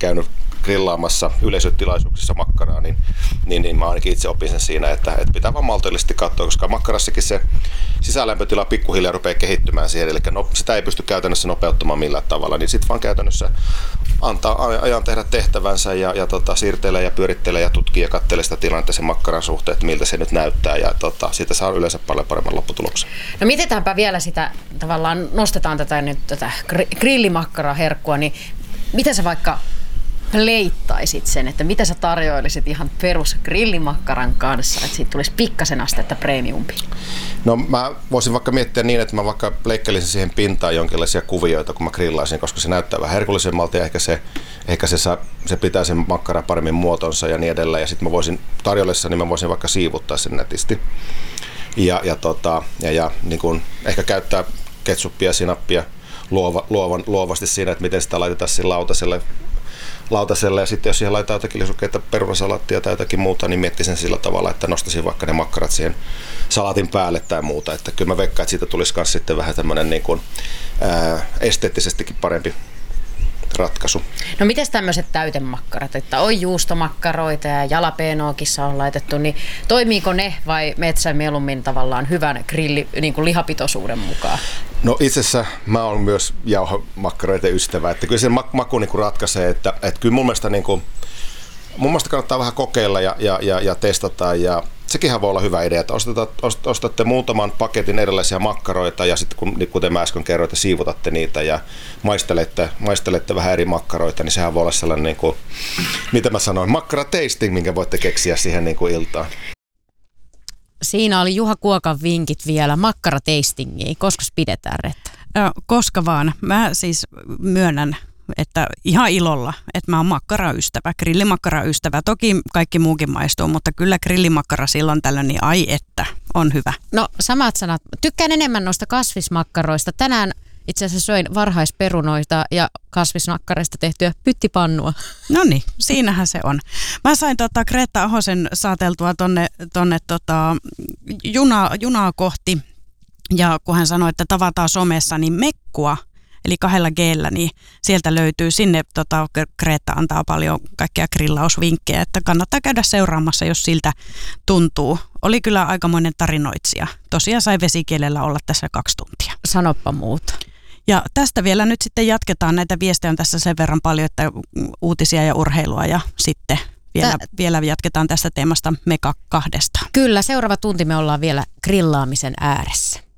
käynyt grillaamassa yleisötilaisuuksissa makkaraa, niin mä ainakin itse opin sen siinä, että pitää vaan maltillisesti katsoa, koska makkarassakin se sisälämpötila pikkuhiljaa rupeaa kehittymään siihen, eli sitä ei pysty käytännössä nopeuttamaan millään tavalla, niin sitten vaan käytännössä antaa ajan tehdä tehtävänsä ja siirtelee ja pyörittelee ja tutkii ja katselee sitä tilannetta sen makkaran suhteen, että miltä se nyt näyttää, ja siitä saa yleensä paljon paremman lopputuloksen. No mietitäänpä vielä sitä, tavallaan nostetaan tätä grillimakkaraherkkua, niin miten sä vaikka leittaisit sen, että mitä sä tarjoilisit ihan perus grillimakkaran kanssa, että siitä tulisi pikkasen astetta premiumpi? No mä voisin vaikka miettiä niin, että mä vaikka leikkelisin siihen pintaan jonkinlaisia kuvioita, kun mä grillaisin, koska se näyttää vähän herkullisemmalta ja ehkä se pitää sen makkaran paremmin muotonsa ja niin edelleen. Ja sitten mä voisin tarjollessani mä voisin vaikka siivuttaa sen nätisti ja niin kun ehkä käyttää ketsuppia ja sinappia luovasti siinä, että miten sitä laitetaan siinä lautaselle, ja sitten jos siihen laitetaan jotakin lisukkeita, perunasalaattia tai jotakin muuta, niin miettisin sillä tavalla, että nostaisin vaikka ne makkarat siihen salaatin päälle tai muuta. Että kyllä mä veikkaan, että siitä tulisi myös sitten vähän tämmöinen niin kuin, esteettisestikin parempi ratkaisu. No mites tämmöiset täytemakkarat, että on juustomakkaroita ja jalapeenookissa on laitettu, niin toimiiko ne vai metsä mieluummin tavallaan hyvän niin kuin lihapitoisuuden mukaan? No itse asiassa mä oon myös jauhomakkaroiden ystävä, että kyllä se maku niin kuin ratkaisee, että kyllä mun mielestä kannattaa vähän kokeilla ja testata, ja sekinhän voi olla hyvä idea, että ostatte muutaman paketin erilaisia makkaroita ja sitten kuten mä äsken kerroin, että siivutatte niitä ja maistelette vähän eri makkaroita, niin sehän voi olla sellainen, niin kuin, mitä mä sanoin, makkaratasting, minkä voitte keksiä siihen niin kuin iltaan. Siinä oli Juha Kuokan vinkit vielä makkaratastingiin. Koska pidetään, Reetta? Koska vaan. Mä siis myönnän, että ihan ilolla, että mä oon makkaraystävä, grillimakkaraystävä. Toki kaikki muukin maistuu, mutta kyllä grillimakkara silloin tällöin, niin ai että, on hyvä. No samat sanat. Tykkään enemmän noista kasvismakkaroista. Tänään itse asiassa söin varhaisperunoita ja kasvismakkareista tehtyä pyttipannua. No niin, siinähän se on. Mä sain Greta Ahosen saateltua tonne junaa kohti, ja kun hän sanoi, että tavataan somessa, niin mekkua, eli 2 G:llä, niin sieltä löytyy. Sinne Greta antaa paljon kaikkia grillausvinkkejä, että kannattaa käydä seuraamassa, jos siltä tuntuu. Oli kyllä aikamoinen tarinoitsija. Tosiaan sai vesikielellä olla tässä 2 tuntia. Sanoppa muuta. Ja tästä vielä nyt sitten jatketaan. Näitä viestejä on tässä sen verran paljon, että uutisia ja urheilua, ja sitten vielä jatketaan tästä teemasta me 2. Kyllä, seuraava tunti me ollaan vielä grillaamisen ääressä.